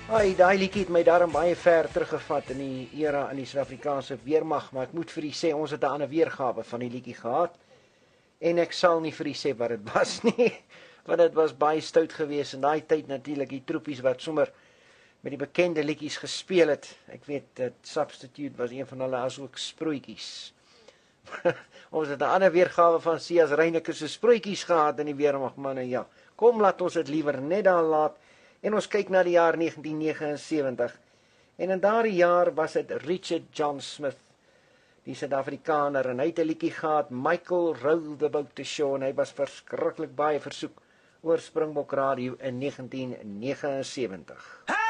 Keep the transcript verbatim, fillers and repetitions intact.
Ai, daai liedjie het my daarom baie ver teruggevat in die era in die Suid-Afrikaanse weermag, maar ek moet vir u sê ons het 'n ander weergawe van die liedjie gehad. En ek sal nie vir u sê wat dit was nie, want dit was baie stout geweest in daai tyd natuurlik die troepies wat sommer met die bekende liedjies gespeel het. Ek weet dat Substitute was een van hulle, asook Sproetjies. Ons het 'n ander weergawe van Sias Reyneke se Sproetjies gehad in die weermag, manne, ja. Kom, laat ons dit liewer net daar laat en ons kyk na die jaar negentien negenensewentig. En in daardie jaar was dit Richard John Smith, die Suid-Afrikaner, en hy het 'n liedjie gehad, Michael Row the Boat to Shore, en hy was verskriklik baie versoek oor Springbok Radio in negentien negenensewentig.